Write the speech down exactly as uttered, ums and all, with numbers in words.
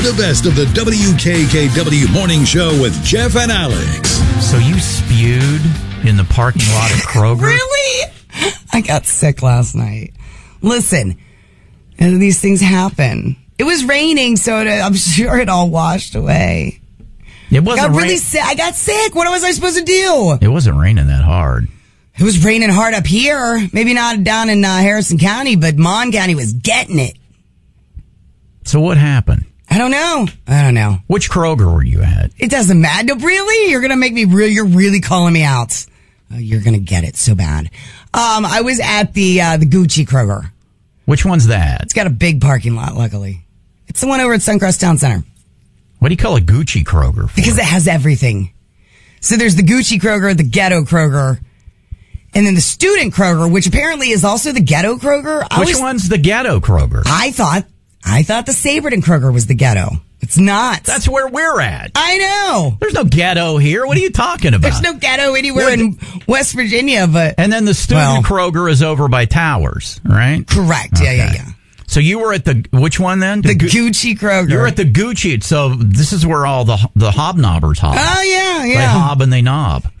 The best of the W K K W Morning Show with Jeff and Alex. So you spewed in the parking lot at Kroger? Really? I got sick last night. Listen, and these things happen. It was raining, so it, I'm sure it all washed away. It wasn't I got really rain- sick. I got sick. What was I supposed to do? It wasn't raining that hard. It was raining hard up here. Maybe not down in uh, Harrison County, but Mon County was getting it. So what happened? I don't know. I don't know. Which Kroger were you at? It doesn't matter. No, really? You're going to make me real. You're really calling me out. Oh, you're going to get it so bad. Um, I was at the, uh, the Gucci Kroger. Which one's that? It's got a big parking lot, luckily. It's the one over at Suncrest Town Center. What do you call a Gucci Kroger for? Because it has everything. So there's the Gucci Kroger, the ghetto Kroger, and then the student Kroger, which apparently is also the ghetto Kroger. I Which was, one's the ghetto Kroger? I thought, I thought the Saberton Kroger was the ghetto. It's not. That's where we're at. I know. There's no ghetto here. What are you talking about? There's no ghetto anywhere What? in West Virginia, but. And then the student Well. Kroger is over by Towers, right? Correct. Yeah, yeah, Okay. yeah. So you were at the, which one then? The Gu- Gucci Kroger. You were at the Gucci. So this is where all the the hobnobbers hob. Oh, yeah, They yeah. hob and they knob.